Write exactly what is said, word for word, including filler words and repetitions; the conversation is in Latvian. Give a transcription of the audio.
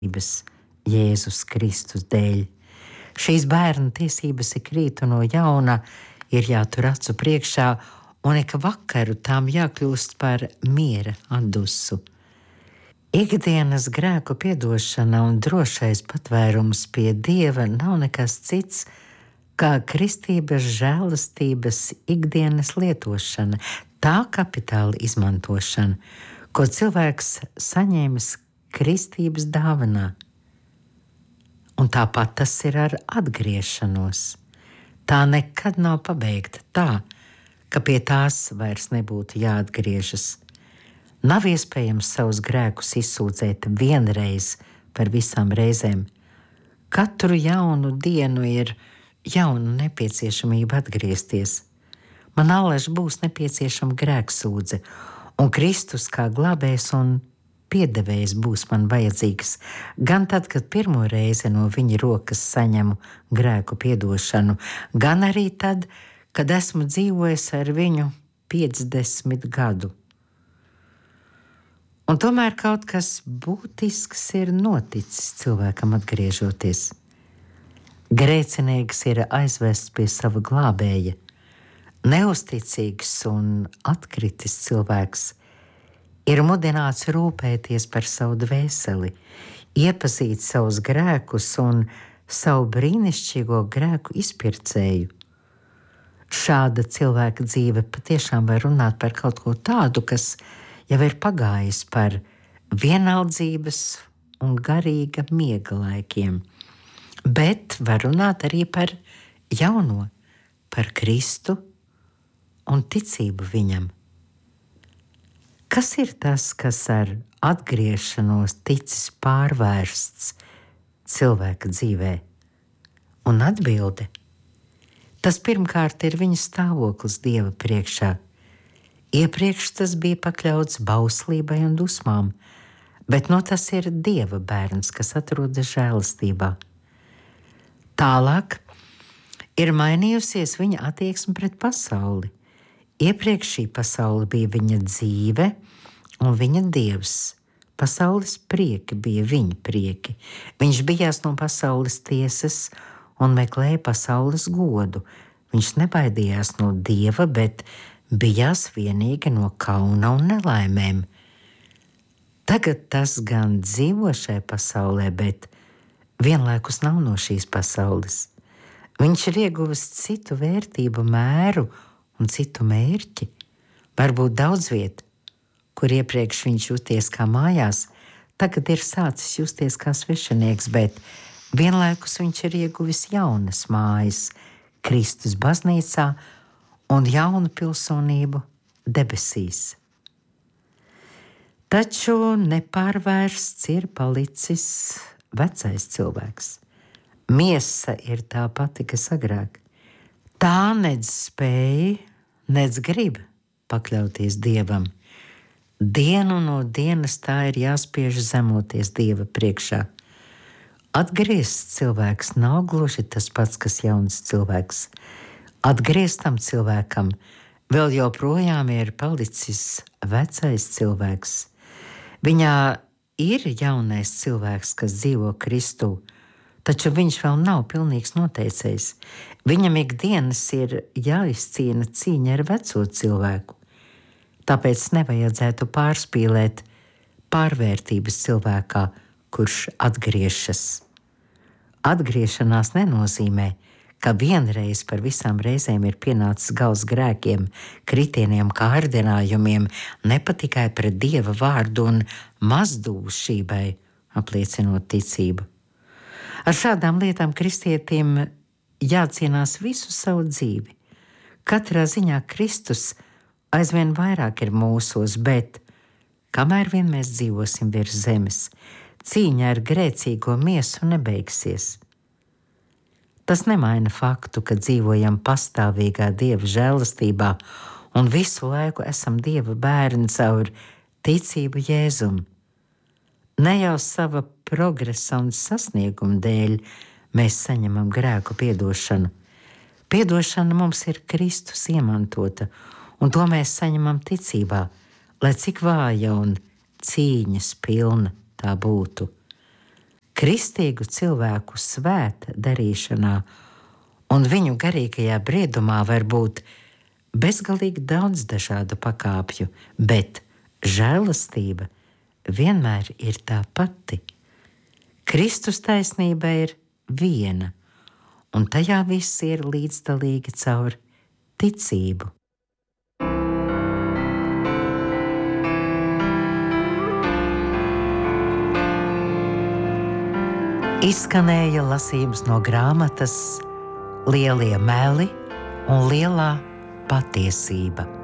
Jēzus Kristus dēļ. Šīs bērnu tiesības ik rītu no jauna ir jātur acu priekšā, un ik vakaru tām jākļūst par miera atdusu. Ikdienas grēku piedošana un drošais patvērums pie Dieva nav nekas cits, kā kristības žēlastības ikdienas lietošana, tā kapitāla izmantošana, ko cilvēks saņēmis kristības dāvanā. Un tāpat tas ir ar atgriešanos. Tā nekad nav pabeigta tā, ka pie tās vairs nebūtu jāatgriežas. Nav iespējams savus grēkus izsūdzēt vienreiz par visām reizēm. Katru jaunu dienu ir jauna nepieciešamība atgriezties. Man allaž būs nepieciešama grēksūdze, un Kristus kā glābējs un piedevējs būs man vajadzīgs, gan tad, kad pirmo reizi no viņa rokas saņemu grēku piedošanu, gan arī tad, kad esmu dzīvojis ar viņu piecdesmit gadu. Un tomēr kaut kas būtisks ir noticis cilvēkam atgriežoties. Grēcinieks ir aizvests pie sava glābēja. Neusticīgs un atkritis cilvēks ir mudināts rūpēties par savu dvēseli, iepazīt savus grēkus un savu brīnišķīgo grēku izpircēju. Šāda cilvēka dzīve patiešām var runāt par kaut ko tādu, kas jau ir pagājis par vienaldzības un garīga miega laikiem, bet var runāt arī par jauno, par Kristu un ticību viņam. Kas ir tas, kas ar atgriešanos ticis pārvērsts cilvēka dzīvē? Un atbilde? Tas pirmkārt ir viņa stāvoklis Dieva priekšā. Iepriekš tas bija pakļauts bauslībai un dusmām, bet no tas ir Dieva bērns, kas atrodas žēlastībā. Tālāk ir mainījusies viņa attieksme pret pasauli. Iepriekš šī pasaule bija viņa dzīve un viņa dievs. Pasaules prieki bija viņa prieki. Viņš bijās no pasaules tiesas un meklēja pasaules godu. Viņš nebaidījās no Dieva, bet bijās vienīgi no kauna un nelaimēm. Tagad tas gan dzīvo šajā pasaulē, bet vienlaikus nav no šīs pasaules. Viņš ir ieguvis citu vērtību mēru un citu mērķi. Varbūt daudz viet, kur iepriekš viņš juties kā mājās, tagad ir sācis justies kā svešinieks, bet vienlaikus viņš ir ieguvis jaunas mājas Kristus baznīcā un jaunu pilsonību debesīs. Taču nepārvērsts ir palicis vecais cilvēks. Miesa ir tā pati, kas agrāk. Tā nedz spēja, nedz grib pakļauties Dievam. Dienu no dienas tā ir jāspiež zemoties Dieva priekšā. Atgriezts cilvēks nav gluži tas pats, kas jauns cilvēks. Atgrieztam cilvēkam vēl joprojām ir palicis vecais cilvēks. Viņā ir jaunais cilvēks, kas dzīvo Kristū, taču viņš vēl nav pilnīgs noteicējs. Viņam ikdienas ir jāizcīna cīņa ar veco cilvēku. Tāpēc nevajadzētu pārspīlēt pārvērtības cilvēkā, kurš atgriežas. Atgriešanās nenozīmē, ka vienreiz par visām reizēm ir pienācis gals grēkiem, kritieniem, kārdinājumiem, ne tikai pret Dieva vārdu un mazdūšībai apliecinot ticību. Ar šādām lietām kristietim jācīnās visu savu dzīvi. Katrā ziņā Kristus aizvien vairāk ir mūsos, bet kamēr vien mēs dzīvosim virs zemes, cīņa ar grēcīgo miesu nebeigsies. Tas nemaina faktu, ka dzīvojam pastāvīgā Dieva žēlastībā un visu laiku esam Dieva bērni caur ticību Jēzum. Ne jau sava progresa un sasnieguma dēļ mēs saņemam grēku piedošanu. Piedošana mums ir Kristus iemantota, un to mēs saņemam ticībā, lai cik vāja un cīņas pilna tā būtu. Kristīgu cilvēku svēta darīšanā un viņu garīgajā briedumā var būt bezgalīgi daudz dažādu pakāpju, bet žēlastība vienmēr ir tā pati. Kristus taisnība ir viena, un tajā viss ir līdzdalīgi caur ticību. Izskanēja lasījums no grāmatas Lielie meli un lielā patiesība.